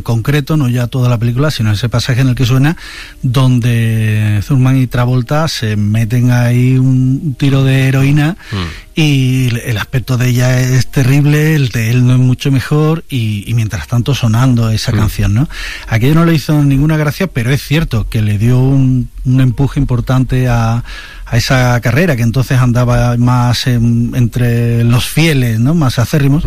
concreto, no ya toda la película, sino ese pasaje en el que suena, donde Thurman y Travolta se meten ahí un tiro de heroína y el aspecto de ella es terrible, el de él no es mucho mejor, y mientras tanto sonando esa canción, ¿no? Aquello no le hizo ninguna gracia, pero es cierto que le dio un empuje importante a esa carrera, que entonces andaba más entre los fieles, ¿no? Más acérrimos,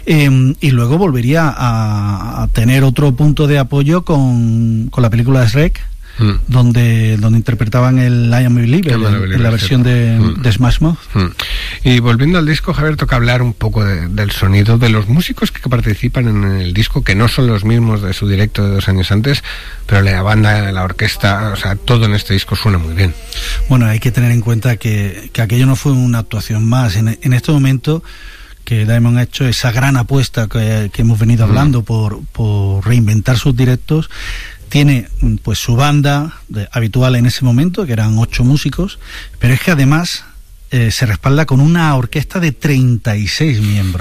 y luego volvería a tener otro punto de apoyo con la película de Shrek, donde interpretaban el I Am Believer en la versión de Smash Mouth. Y volviendo al disco, Javier, toca hablar un poco del sonido de los músicos que participan en el disco, que no son los mismos de su directo de 2 años antes, pero la banda, la orquesta, o sea, todo en este disco suena muy bien. Bueno, hay que tener en cuenta que aquello no fue una actuación más. En este momento que Diamond ha hecho esa gran apuesta que hemos venido hablando por reinventar sus directos. Tiene pues su banda habitual en ese momento, que eran 8 músicos, pero es que además se respalda con una orquesta de 36 miembros.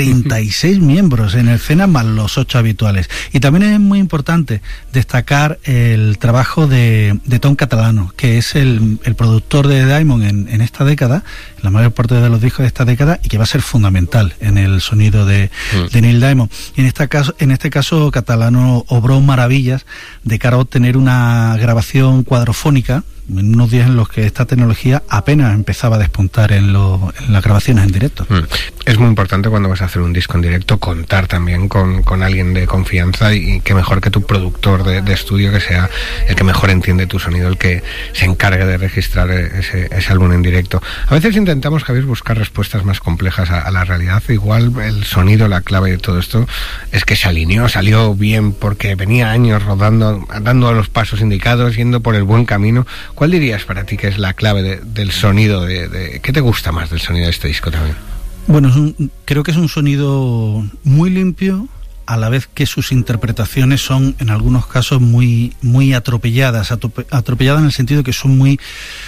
36 miembros en escena, más los 8 habituales. Y también es muy importante destacar el trabajo de Tom Catalano, que es el productor de Diamond en esta década, en la mayor parte de los discos de esta década, y que va a ser fundamental en el sonido de Neil Diamond. Y en este caso Catalano obró maravillas de cara a obtener una grabación cuadrofónica en unos días en los que esta tecnología apenas empezaba a despuntar en las grabaciones en directo. Es muy importante cuando vas a hacer un disco en directo contar también con alguien de confianza, y que mejor que tu productor de estudio, que sea el que mejor entiende tu sonido, el que se encargue de registrar ese álbum en directo. A veces intentamos, Javier, buscar respuestas más complejas a la realidad. Igual el sonido, la clave de todo esto es que salió bien porque venía años rodando, dando los pasos indicados, yendo por el buen camino. ¿Cuál dirías para ti que es la clave del sonido? ¿Qué te gusta más del sonido de este disco también? Bueno, creo que es un sonido muy limpio, a la vez que sus interpretaciones son en algunos casos muy, muy atropelladas en el sentido que son muy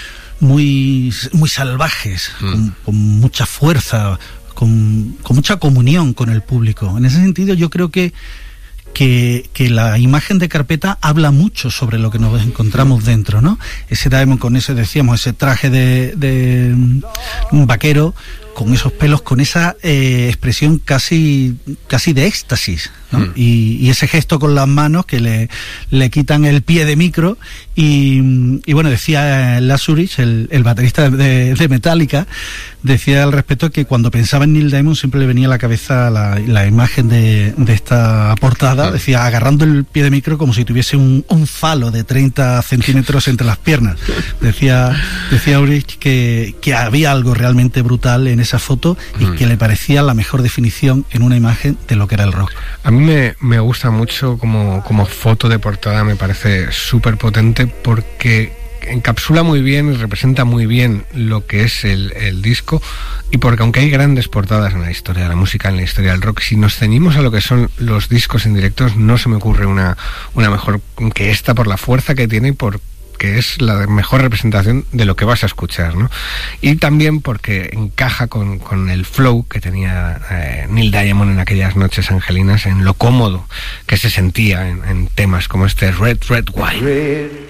salvajes, con mucha fuerza, con mucha comunión con el público. En ese sentido yo creo que la imagen de Carpeta habla mucho sobre lo que nos encontramos dentro, ¿no? Ese Diamond con ese traje de un vaquero, con esos pelos, con esa expresión casi de éxtasis, ¿no? Y ese gesto con las manos que le quitan el pie de micro, y bueno, decía Lars Ulrich, el baterista de Metallica, decía al respecto que cuando pensaba en Neil Diamond siempre le venía a la cabeza la imagen de esta portada, decía, agarrando el pie de micro como si tuviese un falo de 30 centímetros entre las piernas. Decía Ulrich que había algo realmente brutal en esa foto, y que le parecía la mejor definición en una imagen de lo que era el rock. A mí me gusta mucho como foto de portada, me parece súper potente, porque encapsula muy bien y representa muy bien lo que es el disco, y porque aunque hay grandes portadas en la historia de la música, en la historia del rock, si nos ceñimos a lo que son los discos en directos, no se me ocurre una mejor que esta, por la fuerza que tiene y por que es la mejor representación de lo que vas a escuchar, ¿no? Y también porque encaja con el flow que tenía Neil Diamond en aquellas noches angelinas, en lo cómodo que se sentía en temas como este Red, Red Wine.